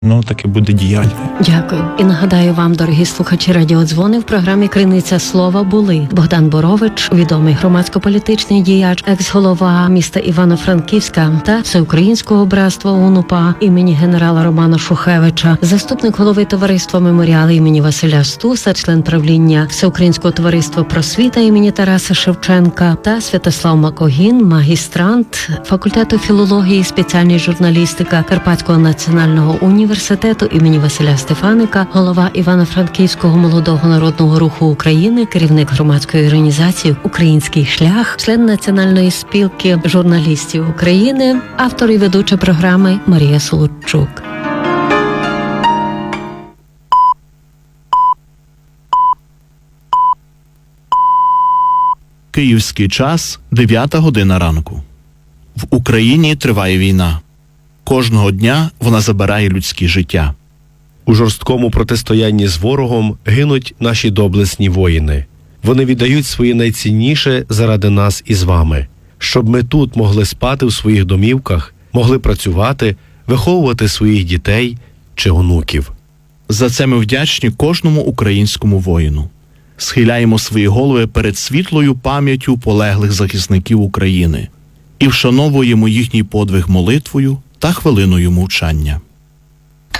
таки буде діяльною. Дякую. І нагадаю вам, дорогі слухачі радіодзвони, в програмі «Криниця слова» були Богдан Борович, відомий громадсько-політичний діяч, екс-голова міста Івано-Франківська та Всеукраїнського братства УНУПА імені генерала Романа Шухевича, заступник голови товариства «Меморіали» імені Василя Стуса, член правління Всеукраїнського товариства «Просвіта» імені Тараса Шевченка та Святослав Макогін, магістрант факультету філології і спеціальність журналістика Карпатського національного університету імені Василя Стефаника, голова Івано-Франківського молодого народного руху України, керівник громадської організації «Український шлях», член Національної спілки журналістів України, автор і ведуча програми Марія Солодчук. Київський час, 9 година ранку. В Україні триває війна. Кожного дня вона забирає людські життя. У жорсткому протистоянні з ворогом гинуть наші доблесні воїни. Вони віддають своє найцінніше заради нас із вами, щоб ми тут могли спати в своїх домівках, могли працювати, виховувати своїх дітей чи онуків. За це ми вдячні кожному українському воїну. Схиляємо свої голови перед світлою пам'яттю полеглих захисників України і вшановуємо їхній подвиг молитвою та хвилиною мовчання.